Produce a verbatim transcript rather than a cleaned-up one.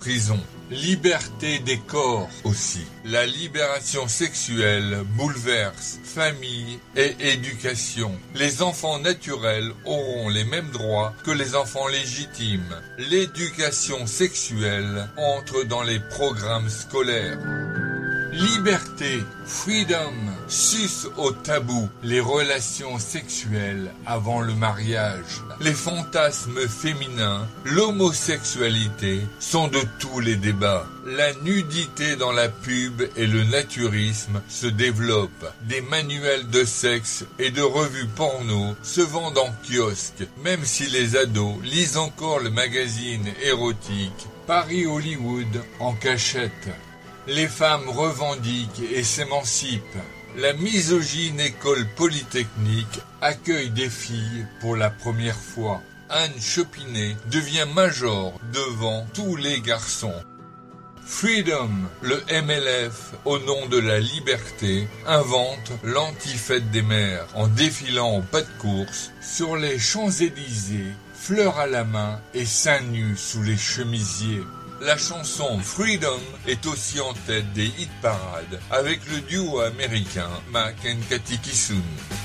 prison. Liberté des corps aussi. La libération sexuelle bouleverse famille et éducation. Les enfants naturels auront les mêmes droits que les enfants légitimes. L'éducation sexuelle entre dans les programmes scolaires. Liberté, freedom, suce au tabou les relations sexuelles avant le mariage. Les fantasmes féminins, l'homosexualité sont de tous les débats. La nudité dans la pub et le naturisme se développent. Des manuels de sexe et de revues porno se vendent en kiosque, même si les ados lisent encore le magazine érotique Paris Hollywood en cachette. Les femmes revendiquent et s'émancipent. La misogyne école polytechnique accueille des filles pour la première fois. Anne Chopinet devient major devant tous les garçons. Freedom, le M L F, au nom de la liberté, invente l'anti-fête des mères en défilant au pas de course sur les Champs-Élysées, fleurs à la main et seins nus sous les chemisiers. La chanson Freedom est aussi en tête des hit parades avec le duo américain Mac and Cathy Kissoon.